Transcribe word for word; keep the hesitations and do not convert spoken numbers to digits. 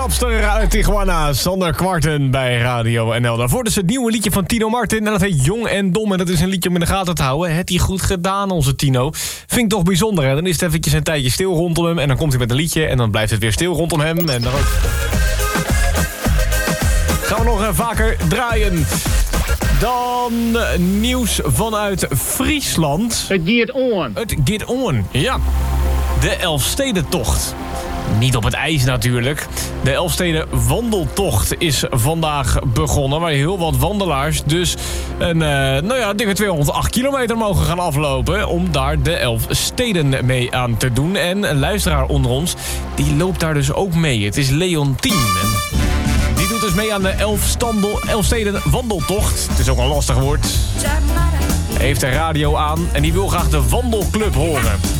rapster uit Tijuana, Sander Kwarten bij Radio N L. Daarvoor dus het nieuwe liedje van Tino Martin. En dat heet Jong en Dom. En dat is een liedje om in de gaten te houden. Het hij goed gedaan, onze Tino. Vind ik toch bijzonder, hè? Dan is het eventjes een tijdje stil rondom hem. En dan komt hij met een liedje. En dan blijft het weer stil rondom hem. En dan ook... gaan we nog uh, vaker draaien. Dan nieuws vanuit Friesland. Het gaat on. Het gaat on, ja. De Elfstedentocht. Niet op het ijs natuurlijk. De Elfsteden wandeltocht is vandaag begonnen. Waar heel wat wandelaars dus een, uh, nou ja, dikke tweehonderdacht kilometer mogen gaan aflopen. Om daar de Elfsteden mee aan te doen. En een luisteraar onder ons, die loopt daar dus ook mee. Het is Leontien. En die doet dus mee aan de Elfstandel, Elfsteden wandeltocht. Het is ook een lastig woord. Hij heeft de radio aan en die wil graag de wandelclub horen.